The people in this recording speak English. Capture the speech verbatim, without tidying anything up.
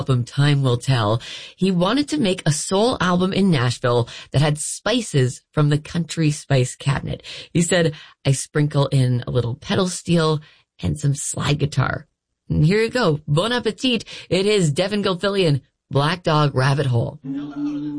album Time Will Tell, he wanted to make a soul album in Nashville that had spices from the country spice cabinet. He said, I sprinkle in a little pedal steel and some slide guitar. And here you go. Bon appetit. It is Devin Gilfillian, Black Dog Rabbit Hole.